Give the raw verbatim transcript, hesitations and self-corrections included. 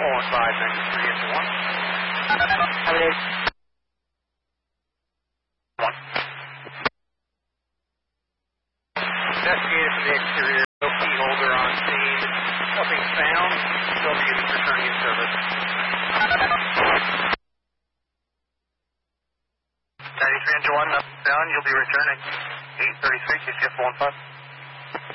four one five, ninety-three into one. Have it is. One. Investigated from the exterior, no key holder on scene. Nothing found. Silver units returning in service. ninety-three into one, nothing found. You'll be returning. eight thirty-six, you shift one five.